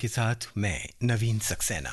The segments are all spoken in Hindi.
के साथ मैं नवीन सक्सेना।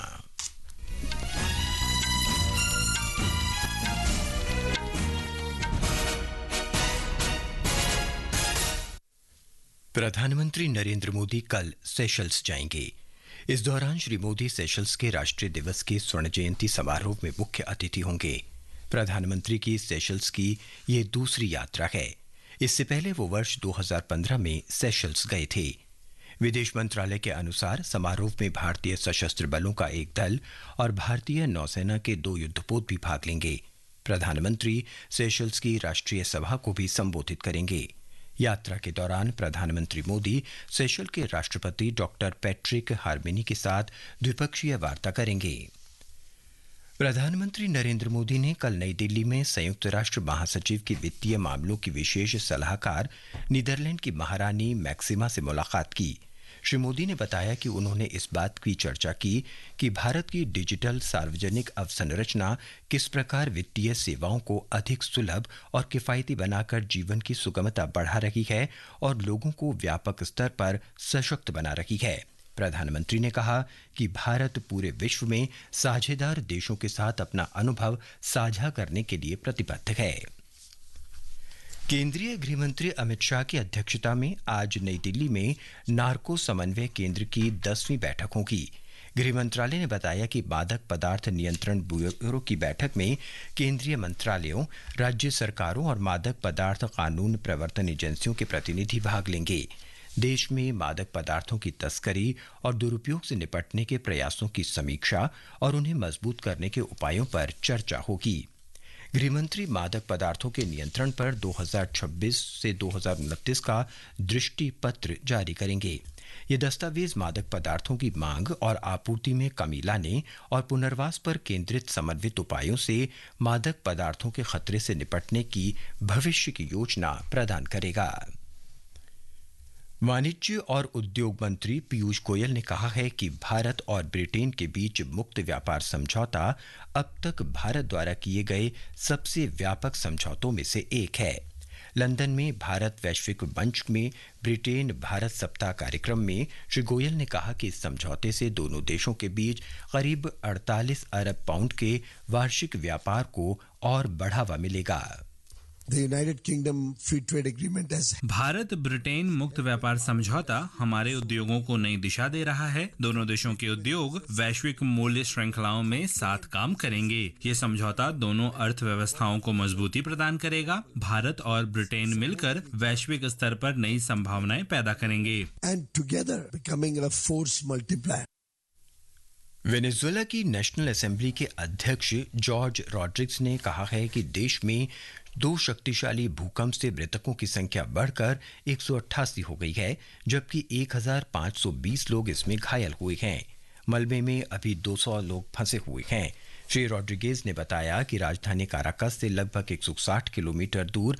प्रधानमंत्री नरेंद्र मोदी कल सेशल्स जाएंगे। इस दौरान श्री मोदी सेशल्स के राष्ट्रीय दिवस के स्वर्ण जयंती समारोह में मुख्य अतिथि होंगे। प्रधानमंत्री की सेशल्स की ये दूसरी यात्रा है। इससे पहले वो वर्ष 2015 में सेशल्स गए थे। विदेश मंत्रालय के अनुसार समारोह में भारतीय सशस्त्र बलों का एक दल और भारतीय नौसेना के 2 युद्धपोत भी भाग लेंगे। प्रधानमंत्री सेशल्स की राष्ट्रीय सभा को भी संबोधित करेंगे। यात्रा के दौरान प्रधानमंत्री मोदी सेशल के राष्ट्रपति डॉक्टर पैट्रिक हार्मेनी के साथ द्विपक्षीय वार्ता करेंगे। प्रधानमंत्री नरेंद्र मोदी ने कल नई दिल्ली में संयुक्त राष्ट्र महासचिव की वित्तीय मामलों की विशेष सलाहकार नीदरलैंड की महारानी मैक्सिमा से मुलाकात की। श्री मोदी ने बताया कि उन्होंने इस बात की चर्चा की कि भारत की डिजिटल सार्वजनिक अवसंरचना किस प्रकार वित्तीय सेवाओं को अधिक सुलभ और किफायती बनाकर जीवन की सुगमता बढ़ा रही है और लोगों को व्यापक स्तर पर सशक्त बना रही है। प्रधानमंत्री ने कहा कि भारत पूरे विश्व में साझेदार देशों के साथ अपना अनुभव साझा करने के लिए प्रतिबद्ध है। केंद्रीय गृहमंत्री अमित शाह की अध्यक्षता में आज नई दिल्ली में नार्को समन्वय केंद्र की 10वीं बैठक होगी। गृह मंत्रालय ने बताया कि मादक पदार्थ नियंत्रण ब्यूरो की बैठक में केंद्रीय मंत्रालयों, राज्य सरकारों और मादक पदार्थ कानून प्रवर्तन एजेंसियों के प्रतिनिधि भाग लेंगे। देश में मादक पदार्थों की तस्करी और दुरुपयोग से निपटने के प्रयासों की समीक्षा और उन्हें मजबूत करने के उपायों पर चर्चा होगी। गृहमंत्री मादक पदार्थों के नियंत्रण पर 2026 से 2029 का दृष्टि पत्र जारी करेंगे। ये दस्तावेज मादक पदार्थों की मांग और आपूर्ति में कमी लाने और पुनर्वास पर केंद्रित समन्वित उपायों से मादक पदार्थों के खतरे से निपटने की भविष्य की योजना प्रदान करेगा। वाणिज्य और उद्योग मंत्री पीयूष गोयल ने कहा है कि भारत और ब्रिटेन के बीच मुक्त व्यापार समझौता अब तक भारत द्वारा किए गए सबसे व्यापक समझौतों में से एक है। लंदन में भारत वैश्विक मंच में ब्रिटेन भारत सप्ताह कार्यक्रम में श्री गोयल ने कहा कि इस समझौते से दोनों देशों के बीच करीब 48 अरब पाउंड के वार्षिक व्यापार को और बढ़ावा मिलेगा। The United Kingdom Free Trade Agreement has Bharat Britain मुक्त व्यापार समझौता हमारे उद्योगों को नई दिशा दे रहा है। दोनों देशों के उद्योग वैश्विक मूल्य श्रृंखलाओं में साथ काम करेंगे। ये समझौता दोनों अर्थव्यवस्थाओं को मजबूती प्रदान करेगा। भारत और ब्रिटेन मिलकर वैश्विक स्तर पर नई संभावनाएं पैदा करेंगे। and together becoming a force multiplier. Venezuela की नेशनल असेंबली के अध्यक्ष जॉर्ज रॉड्रिग्स ने कहा है कि देश में 2 शक्तिशाली भूकंप से मृतकों की संख्या बढ़कर 188 हो गई है, जबकि 1520 लोग इसमें घायल हुए हैं। मलबे में अभी 200 लोग फंसे हुए हैं। श्री रॉड्रिगेज ने बताया कि राजधानी काराकस से लगभग 160 किलोमीटर दूर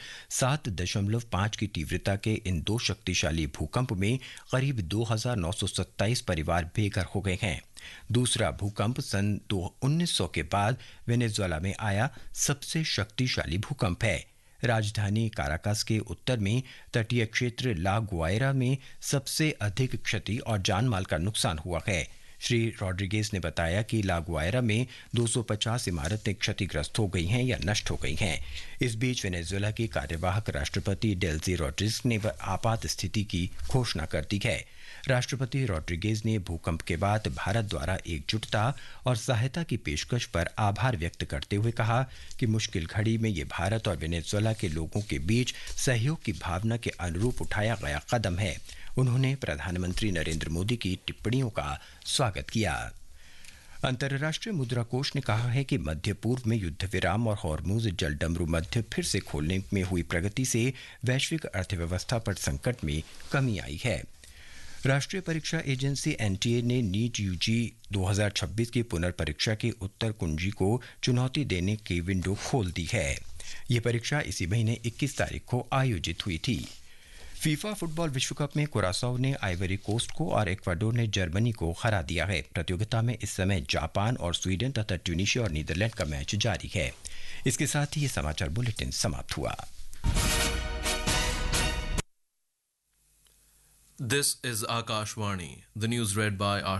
7.5 की तीव्रता के इन 2 शक्तिशाली भूकंप में करीब 2927 परिवार बेघर हो गए हैं। दूसरा भूकंप सन 1900 के बाद वेनेजुएला में आया सबसे शक्तिशाली भूकंप है। राजधानी काराकस के उत्तर में तटीय क्षेत्र ला गुआयरा में सबसे अधिक क्षति और जानमाल का नुकसान हुआ है। श्री रॉड्रिगेज ने बताया कि ला गुआयरा में 250 इमारतें क्षतिग्रस्त हो गई हैं या नष्ट हो गई हैं। इस बीच वेनेजुएला के कार्यवाहक राष्ट्रपति डेल्सी रॉड्रिग्स ने आपात स्थिति की घोषणा कर दी है। राष्ट्रपति रॉड्रिगेज ने भूकंप के बाद भारत द्वारा एकजुटता और सहायता की पेशकश पर आभार व्यक्त करते हुए कहा कि मुश्किल घड़ी में ये भारत और वेनेजुएला के लोगों के बीच सहयोग की भावना के अनुरूप उठाया गया कदम है। उन्होंने प्रधानमंत्री नरेंद्र मोदी की टिप्पणियों का स्वागत किया। अंतर्राष्ट्रीय मुद्रा कोष ने कहा है कि मध्य पूर्व में युद्ध विराम और हॉर्मुज जलडमरू मध्य फिर से खोलने में हुई प्रगति से वैश्विक अर्थव्यवस्था पर संकट में कमी आई है। राष्ट्रीय परीक्षा एजेंसी एनटीए ने नीट यूजी 2026 की पुनर्परीक्षा की उत्तर कुंजी को चुनौती देने की विंडो खोल दी है। ये परीक्षा इसी महीने 21 तारीख को आयोजित हुई थी। फीफा फुटबॉल विश्व कप में कुरासाओ ने आइवरी कोस्ट को और इक्वाडोर ने जर्मनी को हरा दिया है। प्रतियोगिता में इस समय जापान और स्वीडन तथा ट्यूनीशिया और नीदरलैंड का मैच जारी है। इसके साथ ही ये समाचार बुलेटिन समाप्त हुआ। This is Akashvani. The news read by